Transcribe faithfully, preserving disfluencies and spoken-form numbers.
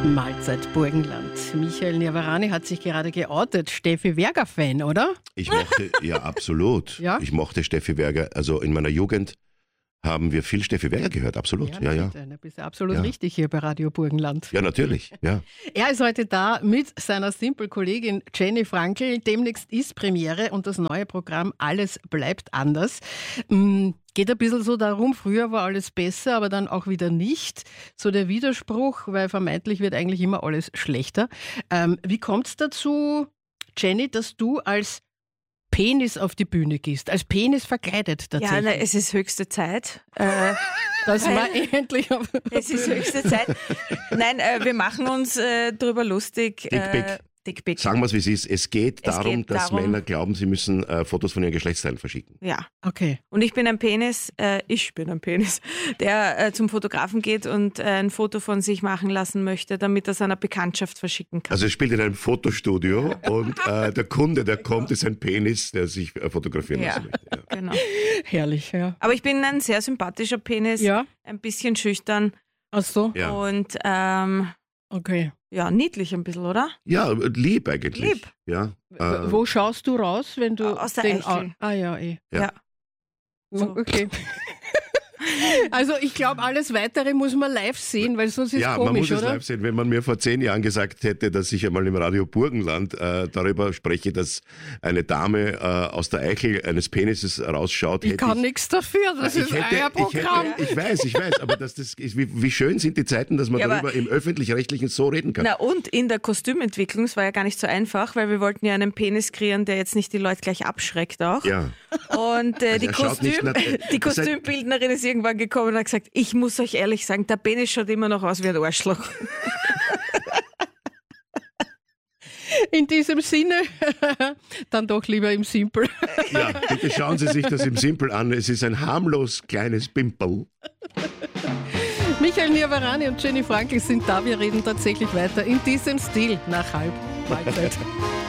Mahlzeit Burgenland. Michael Niavarani hat sich gerade geoutet. Steffi Werger-Fan, oder? Ich mochte, ja absolut. Ja? Ich mochte Steffi Werger. Also in meiner Jugend haben wir viel Steffi Werger gehört, absolut. Ja, ja. Da bist du absolut Ja. richtig hier bei Radio Burgenland. Ja, natürlich. Ja. Er ist heute da mit seiner Simple-Kollegin Jenny Frankel. Demnächst ist Premiere und das neue Programm Alles bleibt anders. Mm, Geht ein bisschen so darum, früher war alles besser, aber dann auch wieder nicht. So der Widerspruch, weil vermeintlich wird eigentlich immer alles schlechter. Ähm, wie kommt es dazu, Jenny, dass du als Penis auf die Bühne gehst, als Penis verkleidet tatsächlich? Ja, na, es ist höchste Zeit. Äh, das weil- war endlich auf es ist höchste Zeit. Nein, äh, wir machen uns äh, drüber lustig. Dickpic. Äh, Dickpic. Sagen wir es, wie es ist. Es geht Es darum, geht dass darum- Männer glauben, sie müssen äh, Fotos von ihren Geschlechtsteilen verschicken. Ja. Okay. Und ich bin ein Penis, äh, ich bin ein Penis, der äh, zum Fotografen geht und äh, ein Foto von sich machen lassen möchte, damit er seiner Bekanntschaft verschicken kann. Also es spielt in einem Fotostudio und äh, der Kunde, der kommt, ist ein Penis, der sich äh, fotografieren Ja. lassen möchte. Ja. Genau. Herrlich, ja. Aber ich bin ein sehr sympathischer Penis, Ja, ein bisschen schüchtern ach so, Ja. und ähm, okay. ja, niedlich ein bisschen, oder? ja, lieb eigentlich. Lieb. Ja. W- Äh, Wo schaust du raus, wenn du Aus der den Eichel. Ah ja, eh. Ja. So. Okay. Also ich glaube, alles Weitere muss man live sehen, weil sonst ist ja, man komisch, muss es oder? live sehen. Wenn man mir vor zehn Jahren gesagt hätte, dass ich einmal im Radio Burgenland äh, darüber spreche, dass eine Dame äh, aus der Eichel eines Penises rausschaut, Ich hätte kann ich, nichts dafür, das ich ist hätte, euer Programm. Ich, hätte, ich weiß, ich weiß, aber das, das ist, wie, wie schön sind die Zeiten, dass man Ja, aber- darüber im Öffentlich-Rechtlichen so reden kann. Na und in der Kostümentwicklung, es war ja gar nicht so einfach, weil wir wollten ja einen Penis kreieren, der jetzt nicht die Leute gleich abschreckt auch. Ja. Und äh, Also die, er schaut nicht Kostüm, nach- die das heißt- Kostümbildnerin ist irgendwann gekommen und hat gesagt, ich muss euch ehrlich sagen, der Penis schaut immer noch aus wie ein Arschloch. In diesem Sinne, dann doch lieber im Simple. Ja, bitte schauen Sie sich das im Simpel an. Es ist ein harmlos kleines Pimpel. Michael Niavarani und Jenny Frankel sind da. Wir reden tatsächlich weiter in diesem Stil nach halb Mahlzeit.